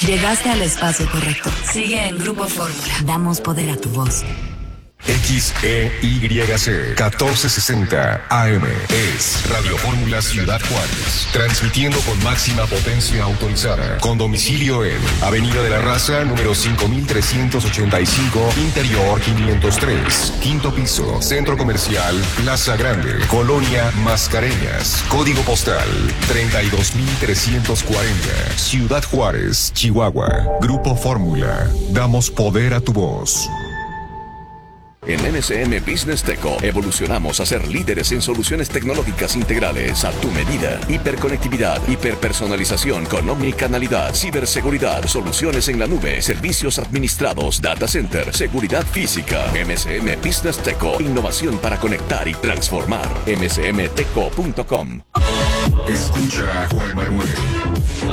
Llegaste al espacio correcto. Sigue en Grupo Fórmula. Damos poder a tu voz. XEYC 1460 AM es Radio Fórmula Ciudad Juárez, transmitiendo con máxima potencia autorizada, con domicilio en Avenida de la Raza, número 5385, Interior 503, quinto piso, Centro Comercial Plaza Grande, Colonia Mascareñas, código postal 32340, Ciudad Juárez, Chihuahua. Grupo Fórmula, damos poder a tu voz. En MSM Business Teco evolucionamos a ser líderes en soluciones tecnológicas integrales a tu medida. Hiperconectividad, hiperpersonalización con omnicanalidad, ciberseguridad, soluciones en la nube, servicios administrados, data center, seguridad física. MSM Business Teco, innovación para conectar y transformar. msmteco.com. Escucha a Juan Manuel.